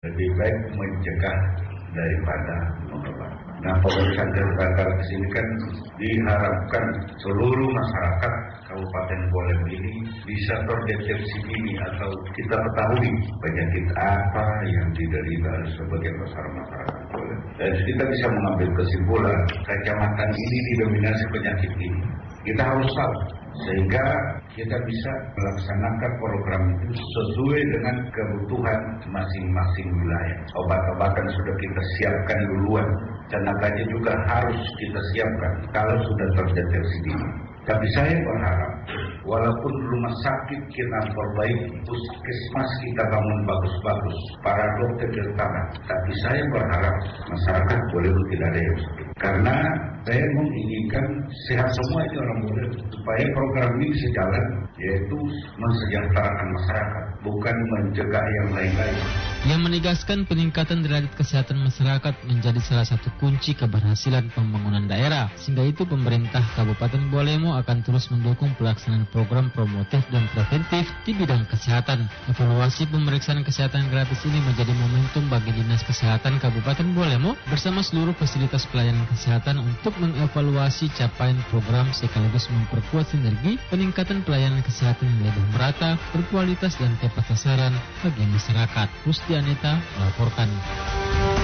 Lebih baik mencegah daripada mengobati. Nah, pemeriksaan gratis ini kan diharapkan seluruh masyarakat Kabupaten Bolem ini bisa terdeteksi dini atau kita ketahui penyakit apa yang diderita sebagai masyarakat Bolem. Dan kita bisa mengambil kesimpulan kecamatan ini didominasi penyakit ini. Kita harus tahu sehingga kita bisa melaksanakan program itu sesuai dengan kebutuhan masing-masing wilayah. Obat-obatan sudah kita siapkan duluan, tenaganya juga harus kita siapkan kalau sudah terdeteksi dini. Tapi saya berharap, walaupun rumah sakit kita perbaiki, puskesmas kita bangun bagus-bagus, para dokter terutama, tapi saya berharap masyarakat boleh tidak ada yang sakit. Karena saya menginginkan sehat semua itu orang boleh, supaya program ini bisa jalan, yaitu mensejahterakan masyarakat, bukan mencegah yang lain-lain. Yang menegaskan peningkatan derajat kesehatan masyarakat menjadi salah satu kunci keberhasilan pembangunan daerah. Sehingga itu pemerintah Kabupaten Bolemo akan terus mendukung pelaksanaan program promotif dan preventif di bidang kesehatan. Evaluasi pemeriksaan kesehatan gratis ini menjadi momentum bagi Dinas Kesehatan Kabupaten Bolemo bersama seluruh fasilitas pelayanan kesehatan untuk mengevaluasi capaian program sekaligus memperkuat sinergi peningkatan pelayanan kesehatan yang lebih merata, berkualitas dan tepat sasaran bagi masyarakat. Rusdi Aneta melaporkan.